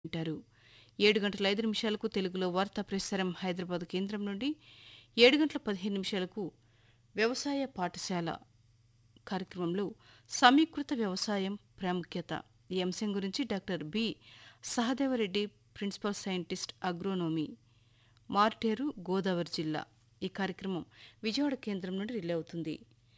వింటారు. 7:05 తెలుగులో వార్తా ప్రసారం హైదరాబాద్ కేంద్రం నుండి, 7:15 వ్యవసాయ పాఠశాల కార్యక్రమంలో సమీకృత వ్యవసాయం ప్రాముఖ్యత ఈ అంశం గురించి doctor B Sahadeva Reddy, principal scientist అగ్రోనోమీ, Marteru, Godavari జిల్లా. ఈ కార్యక్రమం విజయవాడ కేంద్రం నుండి రిలే అవుతుంది.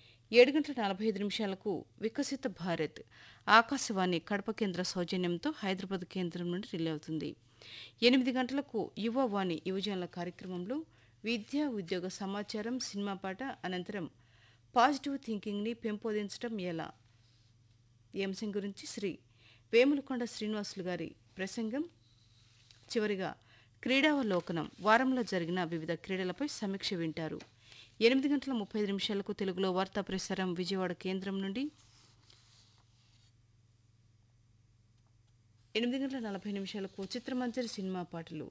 7:45 వికసిత భారత్ ఆకాశవాణి కడప కేంద్ర సౌజన్యంతో హైదరాబాద్ కేంద్రం నుండి రిలే అవుతుంది. 8 యువవాణి యువజనుల కార్యక్రమంలో విద్య, ఉద్యోగ సమాచారం, సినిమా పాట, అనంతరం పాజిటివ్ థింకింగ్ని పెంపొందించడం ఎలా ఈ అంశం గురించి శ్రీ వేములకొండ శ్రీనివాసులు గారి ప్రసంగం. చివరిగా క్రీడావలోకనం, వారంలో జరిగిన వివిధ క్రీడలపై సమీక్ష వింటారు. 8:35 తెలుగులో వార్తా ప్రసారం విజయవాడ కేంద్రం నుండి, 8:40 చిత్రమంజరి సినిమా పాటలు,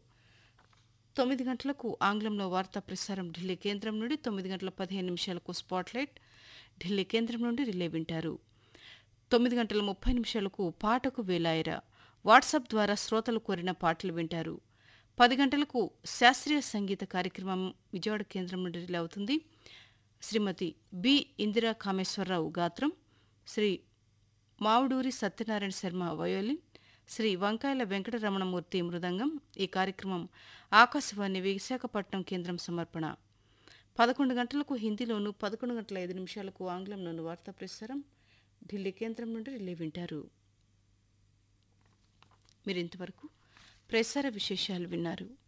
9 ఆంగ్లంలో వార్తా ప్రసారం ఢిల్లీ కేంద్రం నుండి, 9:15 స్పాట్లైట్ ఢిల్లీ కేంద్రం నుండి రిలే వింటారు. 9:30 పాటకు వేలాయరా వాట్సాప్ ద్వారా శ్రోతలు కోరిన పాటలు వింటారు. 10 శాస్త్రీయ సంగీత కార్యక్రమం విజయవాడ కేంద్రం నుండి రిలే అవుతుంది. శ్రీమతి బి ఇందిరా కామేశ్వరరావు గాత్రం, శ్రీ మావుడూరి సత్యనారాయణ శర్మ వయోలిన్, శ్రీ వంకాయల వెంకటరమణమూర్తి మృదంగం. ఈ కార్యక్రమం ఆకాశవాణి విశాఖపట్నం కేంద్రం సమర్పణ. 11 హిందీలోను, 11:05 ఆంగ్లంలోను వార్తా ప్రసారం ఢిల్లీ కేంద్రం నుండి రిలే వింటారు. మీరింతవరకు ప్రసార విశేషాలు విన్నారు.